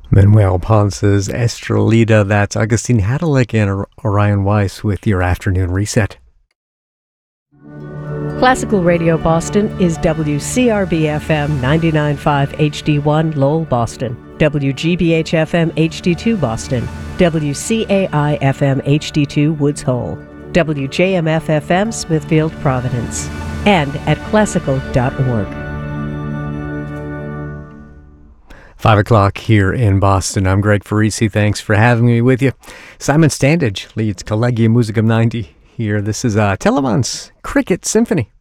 Manuel Ponce's Estrelita, that's Augustine Hadalick and Orion Weiss with your afternoon reset. Classical Radio Boston is WCRB-FM 99.5 HD1 Lowell, Boston, WGBH-FM HD2 Boston, WCAI-FM HD2 Woods Hole, WJMF-FM Smithfield, Providence, and at classical.org. 5 o'clock here in Boston. I'm Greg Farisi. Thanks for having me with you. Simon Standage leads Collegium Musicum 90 here. This is Telemann's Cricket Symphony.